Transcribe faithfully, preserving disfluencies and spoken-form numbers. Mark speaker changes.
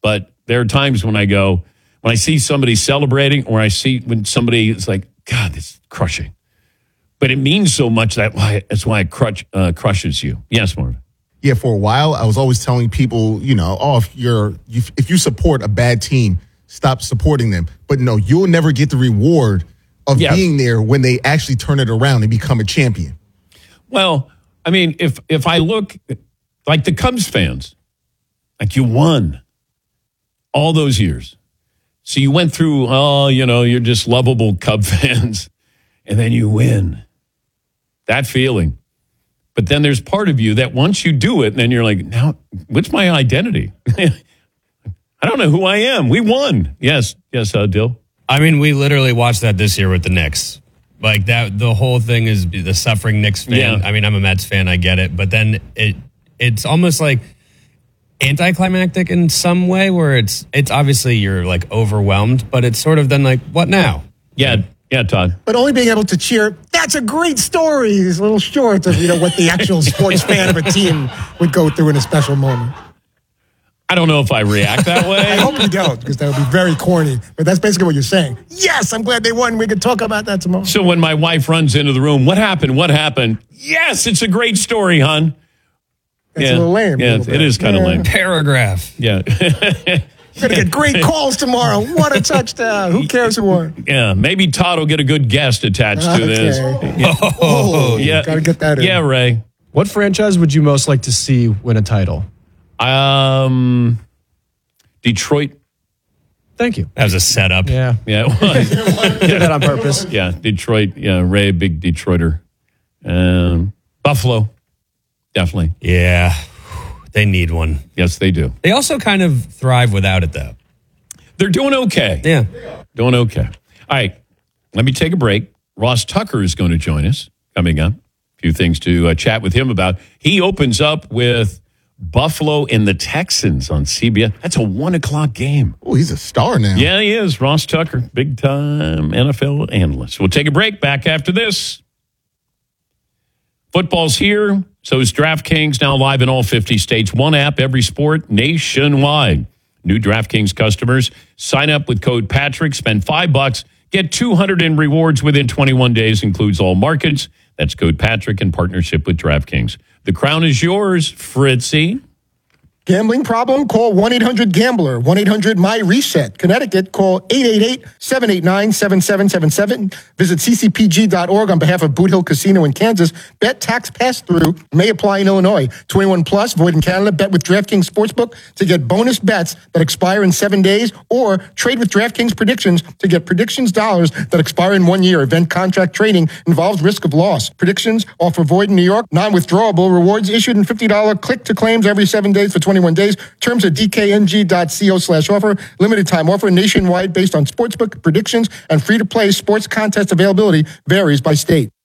Speaker 1: But there are times when I go, when I see somebody celebrating, or I see when somebody is like, God, this is crushing. But it means so much that why that's why it crush, uh, crushes you. Yes, Marvin.
Speaker 2: Yeah, for a while, I was always telling people, you know, oh, if you're if you support a bad team, stop supporting them. But no, you'll never get the reward of
Speaker 1: yes.
Speaker 2: being there when they actually turn it around and become a champion.
Speaker 1: Well, I mean, if if I look like the Cubs fans, like you won all those years. So you went through, oh, you know, you're just lovable Cub fans, and then you win. That feeling. But then there's part of you that once you do it, then you're like, now, what's my identity? I don't know who I am. We won. Yes. Yes, uh, Dill.
Speaker 3: I mean, we literally watched that this year with the Knicks. Like, that, the whole thing is the suffering Knicks fan.
Speaker 1: Yeah.
Speaker 3: I mean, I'm a Mets fan. I get it. But then it it's almost like anticlimactic in some way where it's it's obviously you're, like, overwhelmed. But it's sort of then like, what now?
Speaker 1: Yeah. Yeah, Todd.
Speaker 4: But only being able to cheer, that's a great story, is a little short of, you know, what the actual sports fan of a team would go through in a special moment.
Speaker 1: I don't know if I react that way.
Speaker 4: I hope you don't, because that would be very corny. But that's basically what you're saying. Yes, I'm glad they won. We could talk about that tomorrow.
Speaker 1: So when my wife runs into the room, what happened? What happened? Yes, it's a great story, hon.
Speaker 4: It's
Speaker 1: yeah.
Speaker 4: a little lame.
Speaker 1: Yeah,
Speaker 4: little
Speaker 1: it is kind of
Speaker 4: yeah.
Speaker 1: lame.
Speaker 3: Paragraph.
Speaker 1: Yeah.
Speaker 4: We're going to get great calls tomorrow. What a touchdown. Who cares who won?
Speaker 1: Yeah, maybe Todd will get a good guest attached
Speaker 4: okay.
Speaker 1: to this.
Speaker 4: Yeah. Oh,
Speaker 1: yeah.
Speaker 4: Got to get that in.
Speaker 1: Yeah, Ray.
Speaker 5: What franchise would you most like to see win a title?
Speaker 1: Um, Detroit.
Speaker 5: Thank you.
Speaker 3: That was a setup.
Speaker 5: Yeah.
Speaker 1: Yeah, it was.
Speaker 5: Did that on purpose.
Speaker 1: Yeah, Detroit. Yeah, Ray, big Detroiter. Um, Buffalo. Definitely.
Speaker 3: Yeah. They need one.
Speaker 1: Yes, they do.
Speaker 3: They also kind of thrive without it, though.
Speaker 1: They're doing okay.
Speaker 3: Yeah.
Speaker 1: Doing okay. All right. Let me take a break. Ross Tucker is going to join us coming up. A few things to uh, chat with him about. He opens up with Buffalo and the Texans on C B S. That's a one o'clock game.
Speaker 2: Oh, he's a star now.
Speaker 1: Yeah, he is. Ross Tucker, big time N F L analyst. We'll take a break. Back after this. Football's here. So is DraftKings, now live in all fifty states. One app, every sport, nationwide. New DraftKings customers, sign up with code Patrick, spend five bucks, get two hundred in rewards within twenty-one days, includes all markets. That's code Patrick in partnership with DraftKings. The crown is yours, Fritzy.
Speaker 4: Gambling problem? Call one eight hundred gambler, one eight hundred my reset. Connecticut, call eight eight eight, seven eight nine, seven seven seven seven. Visit c c p g dot org on behalf of Boot Hill Casino in Kansas. Bet tax pass-through may apply in Illinois. twenty-one plus, void in Canada. Bet with DraftKings Sportsbook to get bonus bets that expire in seven days, or trade with DraftKings Predictions to get predictions dollars that expire in one year. Event contract trading involves risk of loss. Predictions offer void in New York. Non-withdrawable rewards issued in fifty dollars click-to-claims every seven days for twenty-one days. Terms at d k n g dot co slash offer. Limited time offer nationwide based on sportsbook predictions and free-to-play sports contest availability varies by state.